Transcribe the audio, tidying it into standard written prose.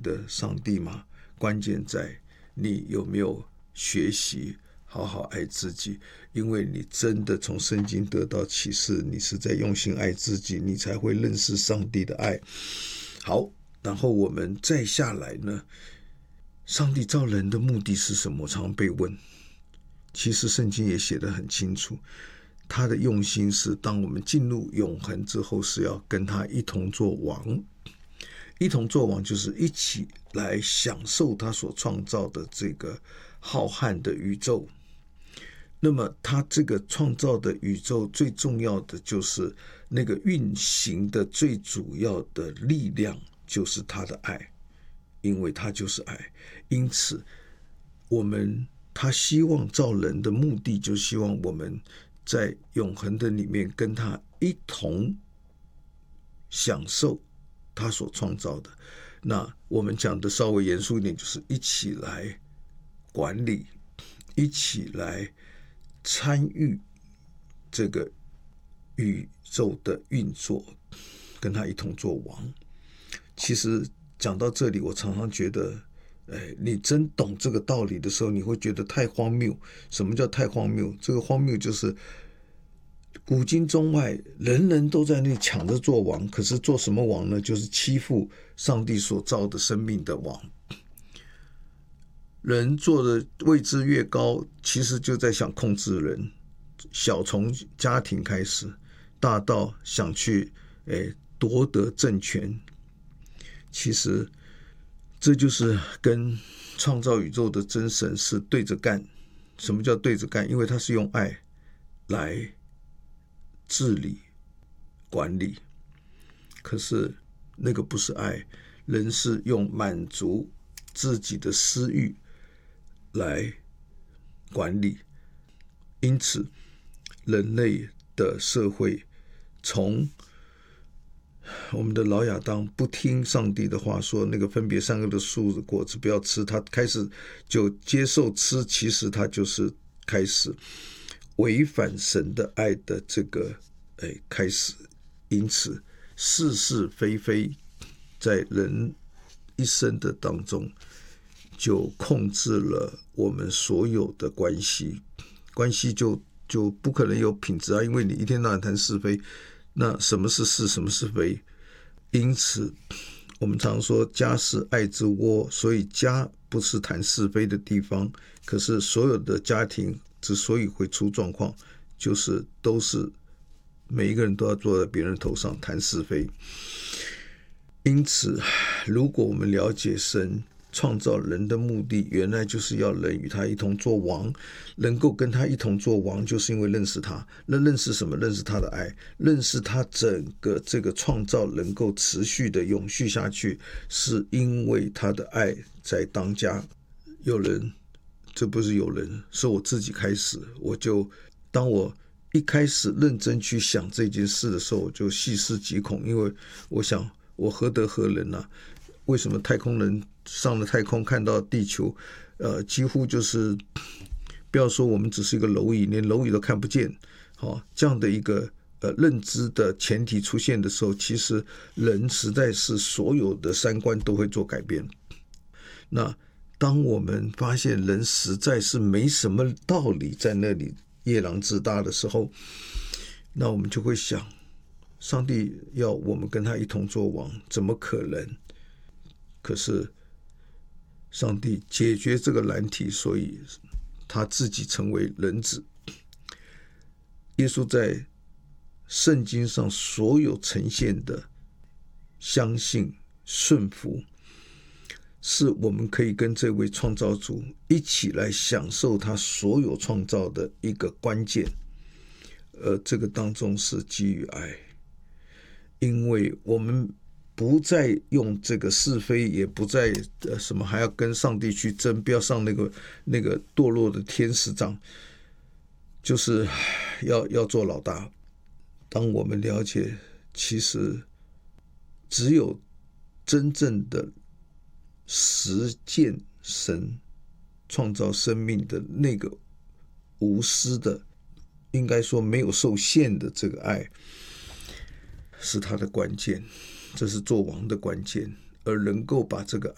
的上帝吗？关键在你有没有学习好好爱自己，因为你真的从圣经得到启示，你是在用心爱自己，你才会认识上帝的爱。好，然后我们再下来呢，上帝造人的目的是什么？我常常被问，其实圣经也写得很清楚，他的用心是当我们进入永恒之后，是要跟他一同做王。一同做王就是一起来享受他所创造的这个浩瀚的宇宙。那么他这个创造的宇宙最重要的就是那个运行的最主要的力量就是他的爱，因为他就是爱。因此他希望造人的目的就希望我们在永恒的里面跟他一同享受他所创造的。那我们讲的稍微严肃一点，就是一起来管理，一起来参与这个宇宙的运作，跟他一同做王。其实讲到这里，我常常觉得你真懂这个道理的时候，你会觉得太荒谬。什么叫太荒谬？这个荒谬就是古今中外人人都在那里抢着做王，可是做什么王呢？就是欺负上帝所造的生命的王。人做的位置越高，其实就在想控制人，小从家庭开始，大到想去夺得政权。其实这就是跟创造宇宙的真神是对着干。什么叫对着干？因为他是用爱来治理管理，可是那个不是爱，人是用满足自己的私欲来管理。因此人类的社会从我们的老亚当不听上帝的话，说那个分别善恶的树的果子不要吃，他开始就接受吃，其实他就是开始违反神的爱的这个开始。因此是是非非在人一生的当中就控制了我们所有的关系，关系就不可能有品质啊，因为你一天到晚谈是非，那什么是是，什么是非？因此我们常说家是爱之窝，所以家不是谈是非的地方。可是所有的家庭之所以会出状况，就是都是每一个人都要坐在别人头上谈是非。因此如果我们了解神创造人的目的，原来就是要人与他一同做王，能够跟他一同做王，就是因为认识他。认识什么？认识他的爱，认识他整个这个创造能够持续的永续下去，是因为他的爱在当家。有人，这不是有人，是我自己开始，当我一开始认真去想这件事的时候，我就细思极恐，因为我想我何德何能啊？为什么太空人上了太空看到地球几乎就是不要说我们只是一个蝼蚁，连蝼蚁都看不见，这样的一个认知的前提出现的时候，其实人实在是所有的三观都会做改变。那当我们发现人实在是没什么道理在那里夜郎自大的时候，那我们就会想，上帝要我们跟他一同做王，怎么可能？可是上帝解决这个难题，所以他自己成为人子。耶稣在圣经上所有呈现的相信顺服，是我们可以跟这位创造主一起来享受他所有创造的一个关键。这个当中是基于爱，因为我们不再用这个是非，也不再什么还要跟上帝去争，不要上那个堕落的天使长，就是要做老大。当我们了解，其实只有真正的实践神创造生命的那个无私的，应该说没有受限的这个爱，是他的关键，这是做王的关键。而能够把这个